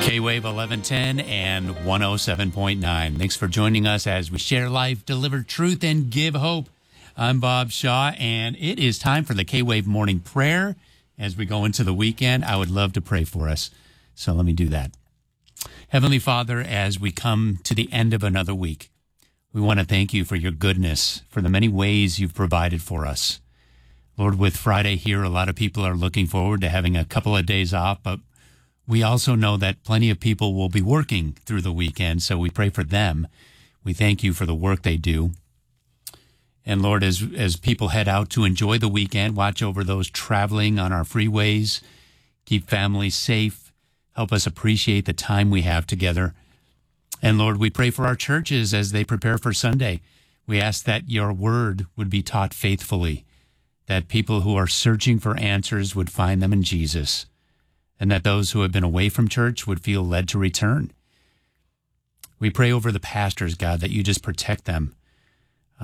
K-Wave 1110 and 107.9. Thanks for joining us as we share life, deliver truth, and give hope. I'm Bob Shaw, and it is time for the K-Wave Morning Prayer. As we go into the weekend, I would love to pray for us. So let me do that. Heavenly Father, as we come to the end of another week, we want to thank you for your goodness, for the many ways you've provided for us. Lord, with Friday here, a lot of people are looking forward to having a couple of days off, but we also know that plenty of people will be working through the weekend, so we pray for them. We thank you for the work they do. And Lord, as people head out to enjoy the weekend, watch over those traveling on our freeways, keep families safe, help us appreciate the time we have together. And Lord, we pray for our churches as they prepare for Sunday. We ask that your word would be taught faithfully, that people who are searching for answers would find them in Jesus, and that those who have been away from church would feel led to return. We pray over the pastors, God, that you just protect them,